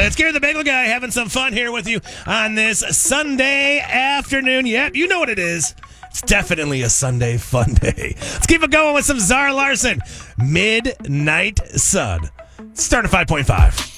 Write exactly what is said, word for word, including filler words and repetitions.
It's Gary the Bagel Guy having some fun here with you on this Sunday afternoon. Yep, you know what it is. It's definitely a Sunday fun day. Let's keep it going with some Zara Larsson. Midnight Sun. Start at five point five.